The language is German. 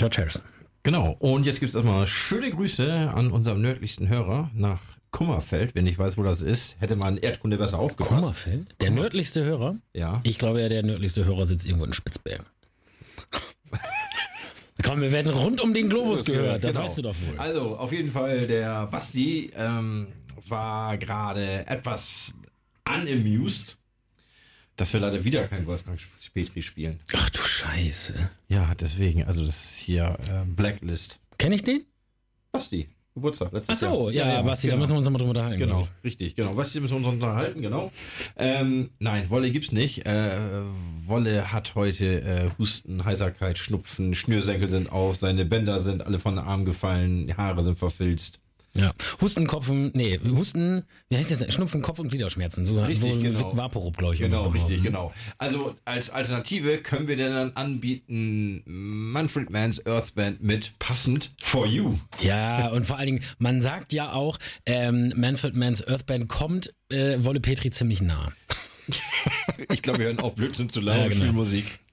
George Harrison. Genau, und jetzt gibt es erstmal schöne Grüße an unserem nördlichsten Hörer nach Kummerfeld. Wenn ich weiß, wo das ist, hätte man Erdkunde besser aufgepasst. Kummerfeld? Der nördlichste Hörer? Ja. Ich glaube ja, der nördlichste Hörer sitzt irgendwo in Spitzbergen. Komm, wir werden rund um den Globus gehört, das weißt du doch wohl. Also, auf jeden Fall, der Basti war gerade etwas unamused, dass wir leider wieder kein Wolfgang Petri spielen. Ach du Scheiße. Ja, deswegen, also das ist hier Blacklist. Kenn ich den? Basti, Geburtstag letztes Ach so, Jahr. ja, Basti, genau. da müssen wir uns nochmal drüber unterhalten. Genau, richtig, genau. Basti müssen wir uns unterhalten, genau. Nein, Wolle gibt's nicht. Wolle hat heute Husten, Heiserkeit, Schnupfen, Schnürsenkel sind auf, seine Bänder sind alle von den Armen gefallen, die Haare sind verfilzt. Ja, Husten, wie heißt das? Schnupfen, Kopf- und Gliederschmerzen. So Richtig, wohl genau. Vaporub, glaube ich. Genau, immer richtig, behaupten. genau. Also als Alternative können wir denn dann anbieten Manfred Mann's Earth Band mit Passend for You. Ja, und vor allen Dingen, man sagt ja auch, Manfred Mann's Earth Band kommt Wolle Petri ziemlich nah. Ich glaube, wir hören auf Blödsinn zu laut Ja, und genau. spielen Musik.